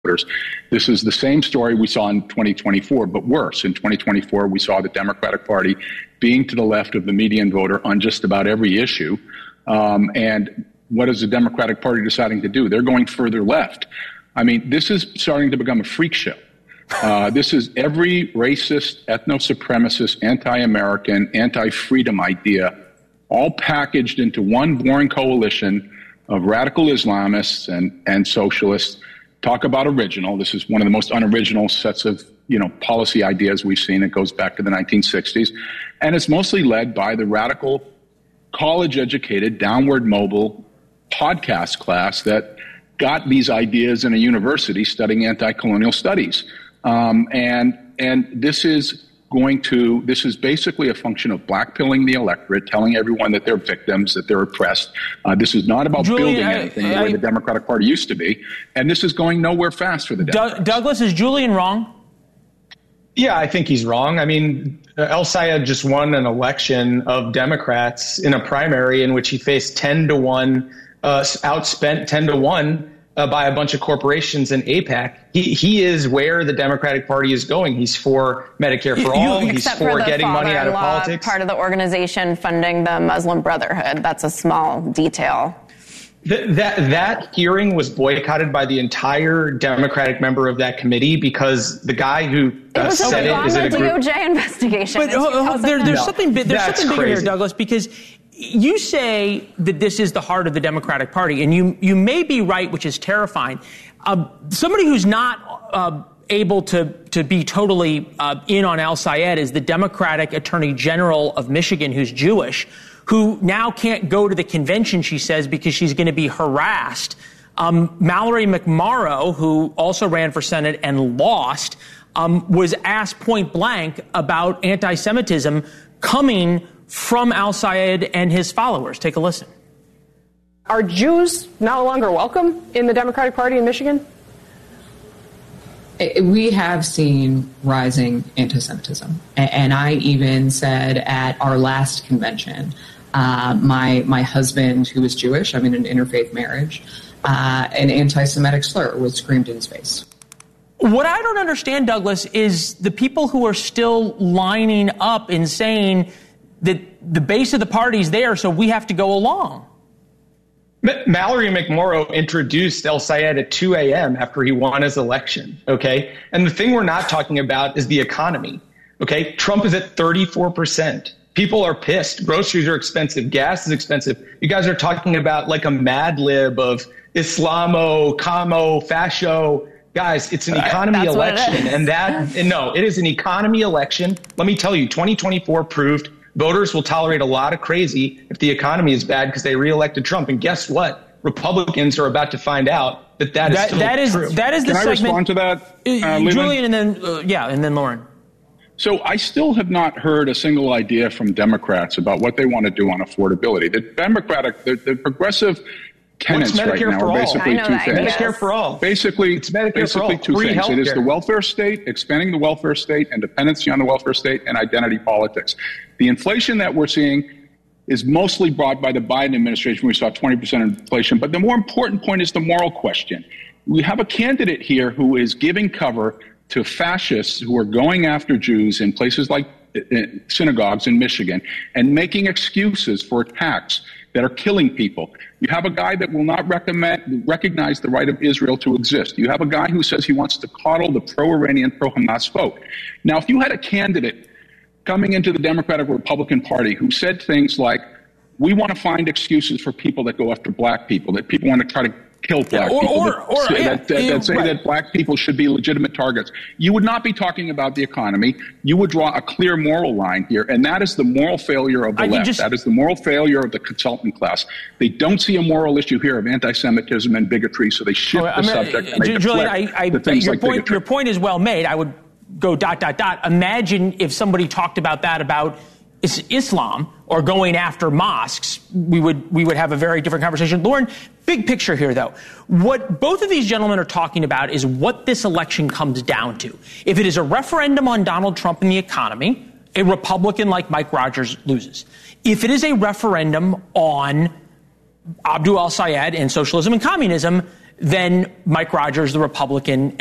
voters. This is the same story we saw in 2024, but worse. In 2024, we saw the Democratic Party being to the left of the median voter on just about every issue. And what is the Democratic Party deciding to do? They're going further left. I mean, this is starting to become a freak show. This is every racist, ethno-supremacist, anti-American, anti-freedom idea all packaged into one boring coalition of radical Islamists and socialists. Talk about original. This is one of the most unoriginal sets of, policy ideas we've seen. It goes back to the 1960s. And it's mostly led by the radical, college-educated, downward mobile podcast class that got these ideas in a university studying anti-colonial studies. And this is basically a function of blackpilling the electorate, telling everyone that they're victims, that they're oppressed. This is not about building anything the way the Democratic Party used to be. And this is going nowhere fast for the Democrats. Douglas, is Julian wrong? Yeah, I think he's wrong. I mean, El-Sayed just won an election of Democrats in a primary in which he faced 10-1, outspent 10-1 by a bunch of corporations in AIPAC. He is where the Democratic Party is going. He's for Medicare for all. He's for getting money out of politics. Part of the organization funding the Muslim Brotherhood. That's a small detail. That hearing was boycotted by the entire Democratic member of that committee because the guy who said it is in a group. DOJ investigation. But there's something bigger here, Douglas, because you say that this is the heart of the Democratic Party, and you may be right, which is terrifying. Somebody who's not able to be totally in on El-Sayed is the Democratic Attorney General of Michigan, who's Jewish, who now can't go to the convention, she says, because she's going to be harassed. Mallory McMorrow, who also ran for Senate and lost, was asked point blank about anti-Semitism coming from El-Sayed and his followers. Take a listen. Are Jews no longer welcome in the Democratic Party in Michigan? We have seen rising anti-Semitism. And I even said at our last convention, my husband, who is Jewish, I'm in an interfaith marriage, an anti-Semitic slur was screamed in his face. What I don't understand, Douglas, is the people who are still lining up and saying that the base of the party's there, so we have to go along. Mallory McMorrow introduced El-Sayed at 2 a.m. after he won his election, okay? And the thing we're not talking about is the economy, okay? Trump is at 34%. People are pissed. Groceries are expensive. Gas is expensive. You guys are talking about like a Mad Lib of Islamo, Camo, Fascio. Guys, it's an economy election. It is an economy election. Let me tell you, 2024 proved voters will tolerate a lot of crazy if the economy is bad because they reelected Trump. And guess what? Republicans are about to find out that is true. That is the Can segment. I respond to that, Julian, and then Lauren. So I still have not heard a single idea from Democrats about what they want to do on affordability. The progressive tenants right now are basically two things. Medicare for all. Basically two things. It is the welfare state, expanding the welfare state, and dependency on the welfare state, and identity politics. The inflation that we're seeing is mostly brought by the Biden administration. We saw 20% inflation. But the more important point is the moral question. We have a candidate here who is giving cover to fascists who are going after Jews in places like synagogues in Michigan and making excuses for attacks that are killing people. You have a guy that will not recognize the right of Israel to exist. You have a guy who says he wants to coddle the pro-Iranian, pro-Hamas vote. Now, if you had a candidate coming into the Democratic Republican Party who said things like, we want to find excuses for people that go after black people, that people want to try to kill black people, that say that black people should be legitimate targets. You would not be talking about the economy. You would draw a clear moral line here, and that is the moral failure of the left. That is the moral failure of the consultant class. They don't see a moral issue here of anti-Semitism and bigotry, so they shift the subject and they deflect things like bigotry. Your point is well made. I would go ... Imagine if somebody talked about that about Islam or going after mosques, we would have a very different conversation. Lauren, big picture here, though. What both of these gentlemen are talking about is what this election comes down to. If it is a referendum on Donald Trump and the economy, a Republican like Mike Rogers loses. If it is a referendum on Abdul El-Sayed and socialism and communism, than Mike Rogers, the Republican,